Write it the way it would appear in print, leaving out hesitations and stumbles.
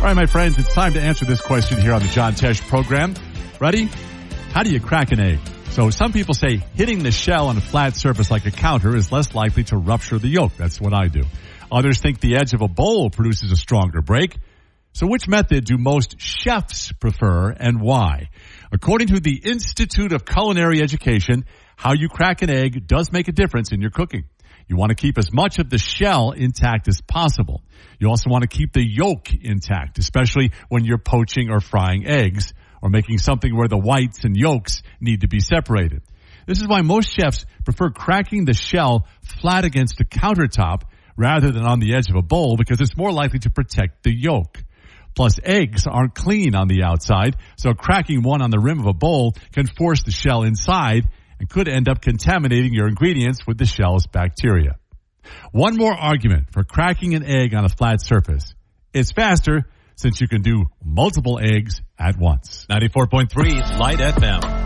All right, my friends, it's time to answer this question here on the John Tesh program. Ready? How do you crack an egg? So some people say hitting the shell on a flat surface like a counter is less likely to rupture the yolk. That's what I do. Others think the edge of a bowl produces a stronger break. So which method do most chefs prefer and why? According to the Institute of Culinary Education, how you crack an egg does make a difference in your cooking. You want to keep as much of the shell intact as possible. You also want to keep the yolk intact, especially when you're poaching or frying eggs or making something where the whites and yolks need to be separated. This is why most chefs prefer cracking the shell flat against a countertop rather than on the edge of a bowl because it's more likely to protect the yolk. Plus, eggs aren't clean on the outside, so cracking one on the rim of a bowl can force the shell inside and could end up contaminating your ingredients with the shell's bacteria. One more argument for cracking an egg on a flat surface. It's faster since you can do multiple eggs at once. 94.3 Light FM.